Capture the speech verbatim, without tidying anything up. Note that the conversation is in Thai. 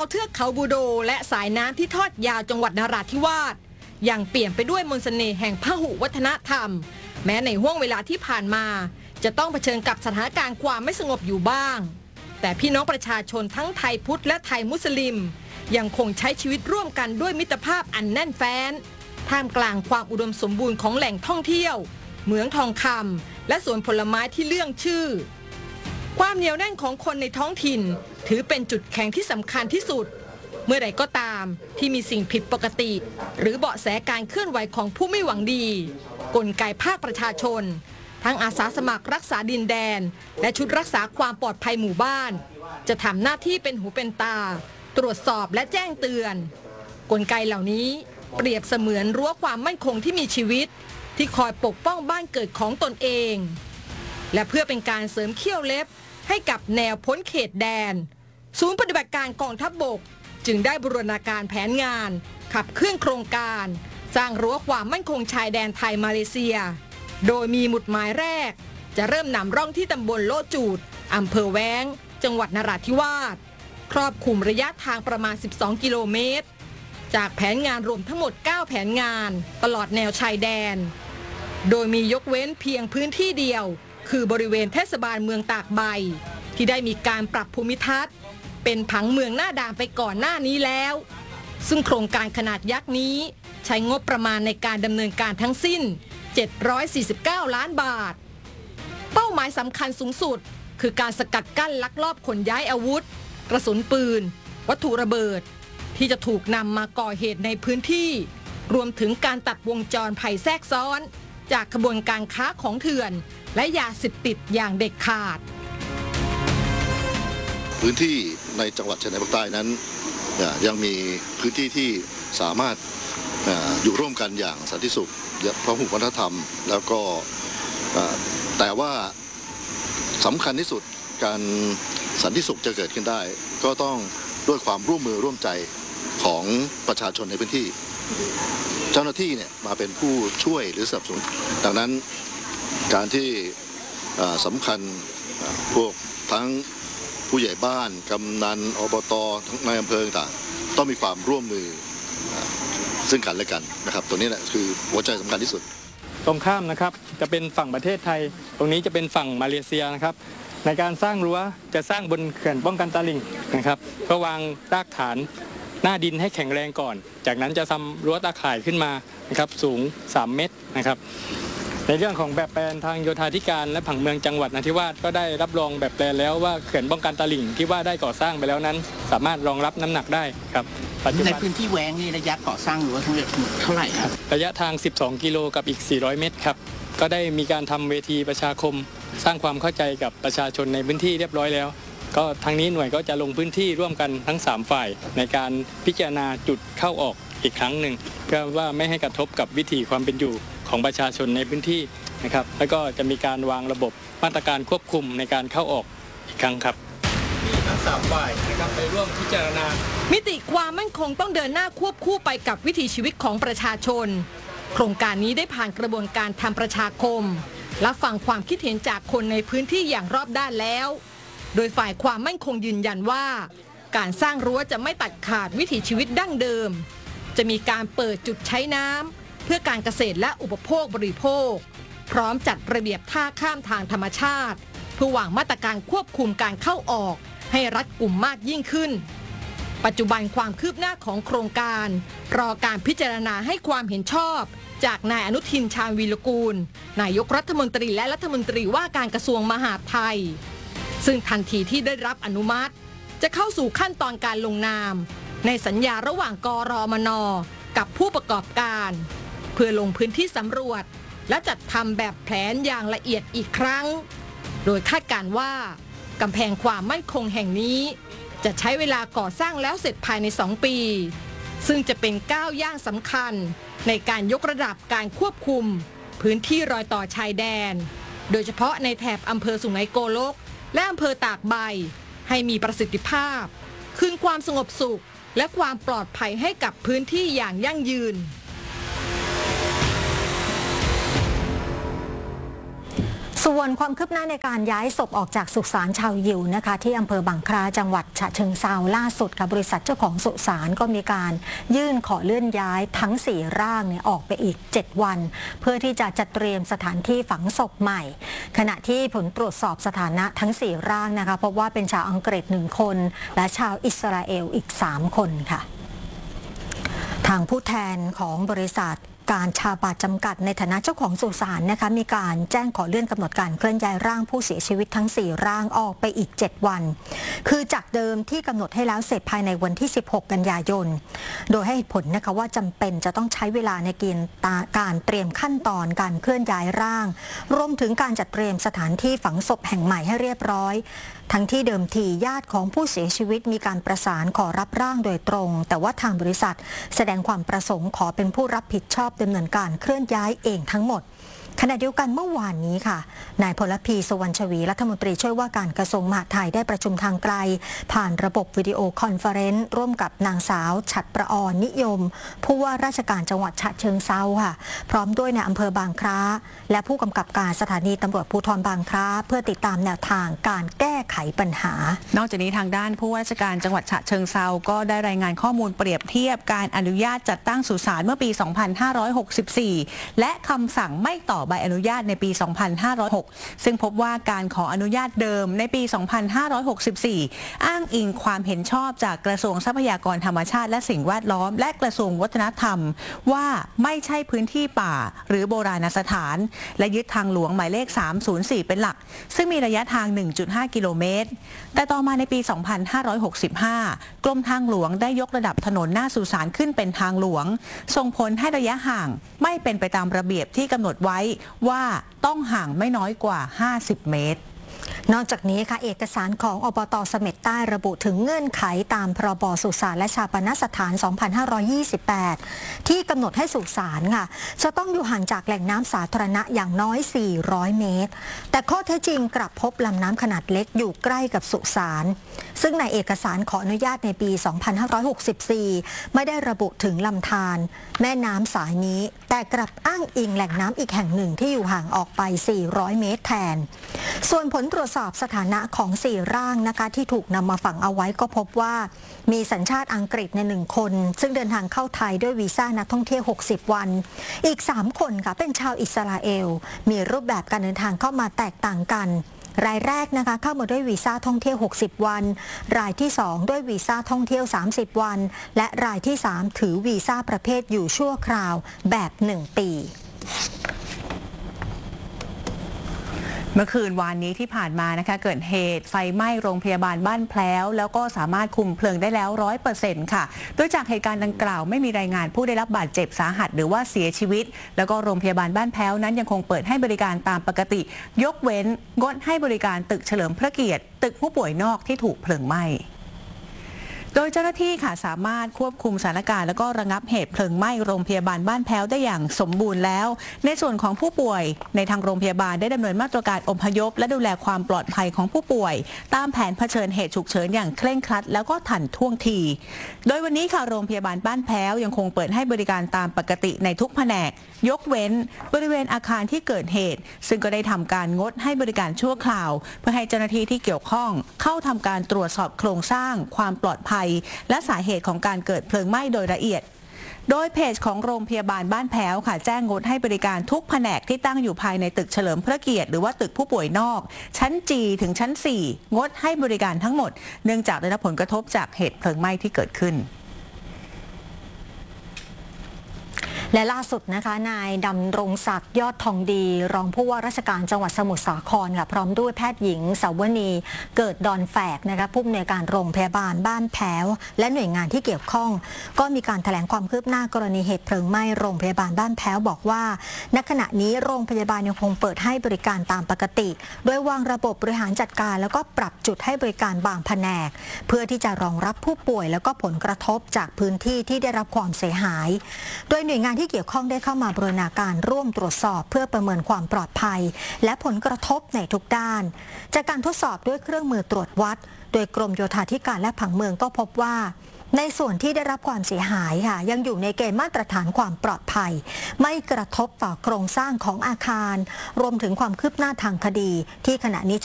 เทือกเขาบูโดและสายน้ำที่ทอดยาวจังหวัดนราธิวาสยังเปลี่ยนไปด้วยมนต์เสน่ห์แห่งพหุวัฒนธรรมแม้ในห้วงเวลาที่ผ่านมาจะต้องเผชิญกับสถานการณ์ความไม่สงบอยู่บ้างแต่พี่น้องประชาชนทั้งไทยพุทธและไทยมุสลิมยังคงใช้ชีวิตร่วมกันด้วยมิตรภาพอันแน่นแฟ้นท่ามกลางความอุดมสมบูรณ์ของแหล่งท่องเที่ยวเหมืองทองคำและสวนผลไม้ที่เลื่องชื่อความเหนียวแน่นของคนในท้องถิ่นถือเป็นจุดแข็งที่สำคัญที่สุดเมื่อใดก็ตามที่มีสิ่งผิดปกติหรือเบาะแสการเคลื่อนไหวของผู้ไม่หวังดีกลไกภาคประชาชนทั้งอาสาสมัครรักษาดินแดนและชุดรักษาความปลอดภัยหมู่บ้านจะทำหน้าที่เป็นหูเป็นตาตรวจสอบและแจ้งเตือนกลไกเหล่านี้เปรียบเสมือนรั้วความมั่นคงที่มีชีวิตที่คอยปกป้องบ้านเกิดของตนเองและเพื่อเป็นการเสริมเขี้ยวเล็บให้กับแนวพ้นเขตแดนศูนย์ปฏิบัติการกองทัพบกจึงได้บูรณาการแผนงานขับเคลื่อนโครงการสร้างรั้วความมั่นคงชายแดนไทยมาเลเซียโดยมีหมุดหมายแรกจะเริ่มนำร่องที่ตำบลโลจูดอำเภอแว้งจังหวัดนราธิวาสครอบคลุมระยะทางประมาณสิบสองกิโลเมตรจากแผนงานรวมทั้งหมดเก้าแผนงานตลอดแนวชายแดนโดยมียกเว้นเพียงพื้นที่เดียวคือบริเวณเทศบาลเมืองตากใบที่ได้มีการปรับภูมิทัศน์เป็นผังเมืองหน้าด่านไปก่อนหน้านี้แล้วซึ่งโครงการขนาดยักษ์นี้ใช้งบประมาณในการดำเนินการทั้งสิ้นเจ็ดร้อยสี่สิบเก้าล้านบาทเป้าหมายสำคัญสูงสุดคือการสกัดกั้นลักลอบขนย้ายอาวุธกระสุนปืนวัตถุระเบิดที่จะถูกนำมาก่อเหตุในพื้นที่รวมถึงการตัดวงจรภัยแทรกซ้อนจากขบวนการค้าของเถื่อนและยาเสพติดอย่างเด็ดขาดพื้นที่ในจังหวัดชายแดนภาคใต้นั้นยังมีพื้นที่ที่สามารถอยู่ร่วมกันอย่างสันติสุขพหุวัฒนธรรมแล้วก็แต่ว่าสำคัญที่สุดการสันติสุขจะเกิดขึ้นได้ก็ต้องด้วยความร่วมมือร่วมใจของประชาชนในพื้นที่เจ้าหน้าที่เนี่ยมาเป็นผู้ช่วยหรือสนับสนุนดังนั้นการที่สำคัญพวกทั้งผู้ใหญ่บ้านกำนันอบตทั้งในอำเภอต่างต้องมีความร่วมมือซึ่งกันและกันนะครับตัวนี้แหละคือหัวใจสำคัญที่สุดตรงข้ามนะครับจะเป็นฝั่งประเทศไทยตรงนี้จะเป็นฝั่งมาเลเซียนะครับในการสร้างรั้วจะสร้างบนเขื่อนป้องกันตลิ่งนะครับก็วางรากฐานหน้าดินให้แข็งแรงก่อนจากนั้นจะทำรั้วตาข่ายขึ้นมานะครับสูงสามเมตรนะครับในเรื่องของแบบแปลนทางโยธาธิการและผังเมืองจังหวัดนราธิวาสก็ได้รับรองแบบแปลนแล้วว่าเขื่อนป้องกันตลิ่งที่ว่าได้ก่อสร้างไปแล้วนั้นสามารถรองรับน้ำหนักได้ครับในพื้นที่แว้งนี่ระยะก่อสร้างรั้วทั้งหมดเท่าไหร่ครับระยะทางสิบสองกิโลกับอีกสี่ร้อยเมตรครับก็ได้มีการทำเวทีประชาคมสร้างความเข้าใจกับประชาชนในพื้นที่เรียบร้อยแล้วก็ทางนี้หน่วยก็จะลงพื้นที่ร่วมกันทั้งสามฝ่ายในการพิจารณาจุดเข้าออกอีกครั้งหนึ่งเพื่อว่าไม่ให้กระทบกับวิถีความเป็นอยู่ของประชาชนในพื้นที่นะครับแล้วก็จะมีการวางระบบมาตรการควบคุมในการเข้าออกอีกครั้งครับมีทั้งสามฝ่ายนะครับไปร่วมพิจารณามิติความมั่นคงต้องเดินหน้าควบคู่ไปกับวิถีชีวิตของประชาชนโครงการนี้ได้ผ่านกระบวนการทำประชาคมรับฟังความคิดเห็นจากคนในพื้นที่อย่างรอบด้านแล้วโดยฝ่ายความมั่นคงยืนยันว่าการสร้างรั้วจะไม่ตัดขาดวิถีชีวิตดั้งเดิมจะมีการเปิดจุดใช้น้ำเพื่อการเกษตรและอุปโภคบริโภคพร้อมจัดระเบียบท่าข้ามทางธรรมชาติเพื่อวางมาตรการควบคุมการเข้าออกให้รัดกุมมากยิ่งขึ้นปัจจุบันความคืบหน้าของโครงการรอการพิจารณาให้ความเห็นชอบจากนายอนุทินชาญวีรกูลนายกรัฐมนตรีและรัฐมนตรีว่าการกระทรวงมหาดไทยซึ่งทันทีที่ได้รับอนุมัติจะเข้าสู่ขั้นตอนการลงนามในสัญญาระหว่างกรมน.กับผู้ประกอบการเพื่อลงพื้นที่สำรวจและจัดทำแบบแผนอย่างละเอียดอีกครั้งโดยคาดการณ์ว่ากำแพงความมั่นคงแห่งนี้จะใช้เวลาก่อสร้างแล้วเสร็จภายในสองปีซึ่งจะเป็นก้าวย่างสำคัญในการยกระดับการควบคุมพื้นที่รอยต่อชายแดนโดยเฉพาะในแถบอำเภอสุไหงโกลกและอำเภอตากใบให้มีประสิทธิภาพคืนความสงบสุขและความปลอดภัยให้กับพื้นที่อย่างยั่งยืนส่วนความคืบหน้าในการย้ายศพออกจากสุสานชาวยิวนะคะที่อำเภอบางคล้าจังหวัดฉะเชิงเทราล่าสุดกับบริษัทเจ้าของสุสานก็มีการยื่นขอเลื่อนย้ายทั้งสี่ร่างเนี่ยออกไปอีกเจ็ดวันเพื่อที่จะจัดเตรียมสถานที่ฝังศพใหม่ขณะที่ผลตรวจสอบสถานะทั้งสี่ร่างนะคะพบว่าเป็นชาวอังกฤษหนึ่งคนและชาวอิสราเอลอีกสามคนค่ะทางผู้แทนของบริษัทการชาบาจำกัดในฐานะเจ้าของสุสานนะคะมีการแจ้งขอเลื่อนกำหนดการเคลื่อนย้ายร่างผู้เสียชีวิตทั้งสี่ร่างออกไปอีกเจ็ดวันคือจากเดิมที่กำหนดให้แล้วเสร็จภายในวันที่สิบหกกันยายนโดยให้เหตุผลนะคะว่าจำเป็นจะต้องใช้เวลาในการเตรียมขั้นตอนการเคลื่อนย้ายร่างรวมถึงการจัดเตรียมสถานที่ฝังศพแห่งใหม่ให้เรียบร้อยทั้งที่เดิมทีญาติของผู้เสียชีวิตมีการประสานขอรับร่างโดยตรงแต่ว่าทางบริษัทแสดงความประสงค์ขอเป็นผู้รับผิดชอบดำเนินการเคลื่อนย้ายเองทั้งหมดขณะเดียวกันเมื่อวานนี้ค่ะนายพลพีสุวรรณชวีรัฐมนตรีช่วยว่าการกระทรวงมหาดไทยได้ประชุมทางไกลผ่านระบบวิดีโอคอนเฟอเรนซ์ร่วมกับนางสาวฉัตรประออนนิยมผู้ว่าราชการจังหวัดฉะเชิงเทราค่ะพร้อมด้วยในอำเภอบางคล้าและผู้กำกับการสถานีตำรวจภูธรบางคล้าเพื่อติดตามแนวทางการแก้ไขปัญหานอกจากนี้ทางด้านผู้ว่าราชการจังหวัดฉะเชิงเทราก็ได้รายงานข้อมูลเปรียบเทียบการอนุญาตจัดตั้งสุสานเมื่อปี สองพันห้าร้อยหกสิบสี่ และคำสั่งไม่ต่อใบอนุญาตในปี สองพันห้าร้อยหก ซึ่งพบว่าการขออนุญาตเดิมในปี สองพันห้าร้อยหกสิบสี่ อ้างอิงความเห็นชอบจากกระทรวงทรัพยากรธรรมชาติและสิ่งแวดล้อมและกระทรวงวัฒนธรรมว่าไม่ใช่พื้นที่ป่าหรือโบราณสถานและยึดทางหลวงหมายเลขสามศูนย์สี่เป็นหลักซึ่งมีระยะทาง หนึ่งจุดห้า กิโลเมตรแต่ต่อมาในปี สองพันห้าร้อยหกสิบห้า กรมทางหลวงได้ยกระดับถนนหน้าสุสานขึ้นเป็นทางหลวงส่งผลให้ระยะห่างไม่เป็นไปตามระเบียบที่กำหนดไว้ว่าต้องห่างไม่น้อยกว่าห้าสิบเมตรนอกจากนี้ค่ะเอกสารของอบต.เสม็ดใต้ระบุถึงเงื่อนไขตามพรบ.สุสานและชาปนสถาน สองพันห้าร้อยยี่สิบแปด ที่กำหนดให้สุสานค่ะจะต้องอยู่ห่างจากแหล่งน้ำสาธารณะอย่างน้อย สี่ร้อย เมตรแต่ข้อเท็จจริงกลับพบลำน้ำขนาดเล็กอยู่ใกล้กับสุสานซึ่งในเอกสารขออนุญาตในปี สองพันห้าร้อยหกสิบสี่ ไม่ได้ระบุถึงลำธารแม่น้ำสายนี้แต่กลับอ้างอิงแหล่งน้ำอีกแห่งหนึ่งที่อยู่ห่างออกไป สี่ร้อย เมตรแทนส่วนผลตรวจสอบสถานะของสี่ร่างนะคะที่ถูกนำมาฝังเอาไว้ก็พบว่ามีสัญชาติอังกฤษในหนึ่งคนซึ่งเดินทางเข้าไทยด้วยวีซ่านักท่องเที่ยวหกสิบวันอีกสามคนค่ะเป็นชาวอิสราเอลมีรูปแบบการเดินทางเข้ามาแตกต่างกันรายแรกนะคะเข้ามาด้วยวีซ่าท่องเที่ยวหกสิบวันรายที่สองด้วยวีซ่าท่องเที่ยวสามสิบวันและรายที่สามถือวีซ่าประเภทอยู่ชั่วคราวแบบหนึ่งปีเมื่อคืนวานนี้ที่ผ่านมานะคะเกิดเหตุไฟไหม้โรงพยาบาลบ้านแพล้วแล้วก็สามารถคุมเพลิงได้แล้ว ร้อยเปอร์เซ็นต์ ค่ะโดยจากเหตุการณ์ดังกล่าวไม่มีรายงานผู้ได้รับบาดเจ็บสาหัสหรือว่าเสียชีวิตแล้วก็โรงพยาบาลบ้านแพล้วนั้นยังคงเปิดให้บริการตามปกติยกเว้นงดให้บริการตึกเฉลิมพระเกียรติตึกผู้ป่วยนอกที่ถูกเพลิงไหม้โดยเจ้าหน้าที่ค่ะสามารถควบคุมสถานการณ์แล้วก็ระงับเหตุเพลิงไหม้โรงพยาบาลบ้านแพ้วได้อย่างสมบูรณ์แล้วในส่วนของผู้ป่วยในทางโรงพยาบาลได้ดำเนินมาตรการอพยพและดูแลความปลอดภัยของผู้ป่วยตามแผนเผชิญเหตุฉุกเฉินอย่างเคร่งครัดแล้วก็ทันท่วงทีโดยวันนี้ค่ะโรงพยาบาลบ้านแพ้วยังคงเปิดให้บริการตามปกติในทุกแผนกยกเว้นบริเวณอาคารที่เกิดเหตุซึ่งก็ได้ทำการงดให้บริการชั่วคราวเพื่อให้เจ้าหน้าที่ที่เกี่ยวข้องเข้าทำการตรวจสอบโครงสร้างความปลอดภัยและสาเหตุของการเกิดเพลิงไหม้โดยละเอียดโดยเพจของโรงพยาบาลบ้านแพ้วค่ะแจ้งงดให้บริการทุกแผนกที่ตั้งอยู่ภายในตึกเฉลิมพระเกียรติหรือว่าตึกผู้ป่วยนอกชั้น จี ถึงชั้น สี่งดให้บริการทั้งหมดเนื่องจากได้รับผลกระทบจากเหตุเพลิงไหม้ที่เกิดขึ้นและล่าสุดนะคะนายดำรงศักดิ์ยอดทองดีรองผู้ว่าราชการจังหวัดสมุทรสาครค่ะพร้อมด้วยแพทย์หญิงสาวนีเกิดดอนแฝกนะคะผู้อำนวยการโรงพยาบาลบ้านแพ้วและหน่วยงานที่เกี่ยวข้องก็มีการแถลงความคืบหน้ากรณีเหตุเพลิงไหม้โรงพยาบาลบ้านแพ้วบอกว่าณขณะนี้โรงพยาบาลยังคงเปิดให้บริการตามปกติโดยวางระบบบริหารจัดการแล้วก็ปรับจุดให้บริการบางแผนกเพื่อที่จะรองรับผู้ป่วยแล้วก็ผลกระทบจากพื้นที่ที่ได้รับความเสียหายโดยหน่วยงานที่เกี่ยวข้องได้เข้ามาบูรณาการร่วมตรวจสอบเพื่อประเมินความปลอดภัยและผลกระทบในทุกด้านจากการทดสอบด้วยเครื่องมือตรวจวัดโดยกรมโยธาธิการและผังเมืองก็พบว่าในส่วนที่ได้รับความเสียหายค่ะยังอยู่ในเกณฑ์มาตรฐานความปลอดภัยไม่กระทบต่อโครงสร้างของอาคารรวมถึงความคืบหน้าทางคดีที่ขณะนี้